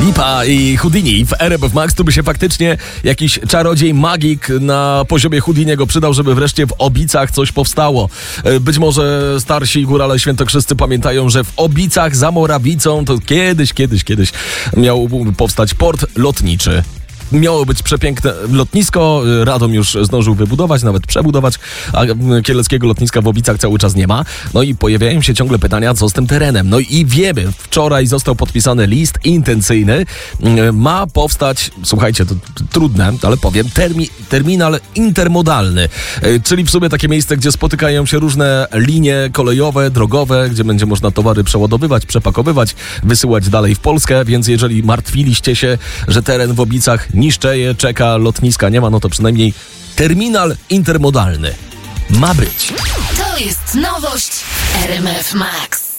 Lipa i Houdini w RMF Max. Tu by się faktycznie jakiś czarodziej, magik na poziomie Houdiniego przydał, żeby wreszcie w Obicach coś powstało. Być może starsi górale świętokrzyscy pamiętają, że w Obicach za Morawicą to kiedyś miał powstać port lotniczy. Miało być przepiękne lotnisko, Radom już zdążył wybudować, nawet przebudować, a kieleckiego lotniska w Obicach cały czas nie ma. No i pojawiają się ciągle pytania, co z tym terenem. No i wiemy, wczoraj został podpisany list intencyjny. Ma powstać, słuchajcie, to trudne, ale powiem, terminal intermodalny, czyli w sumie takie miejsce, gdzie spotykają się różne linie kolejowe, drogowe, gdzie będzie można towary przeładowywać, przepakowywać, wysyłać dalej w Polskę, więc jeżeli martwiliście się, że teren w Obicach niszczeje, czeka, lotniska nie ma, no to przynajmniej terminal intermodalny ma być. To jest nowość RMF Max.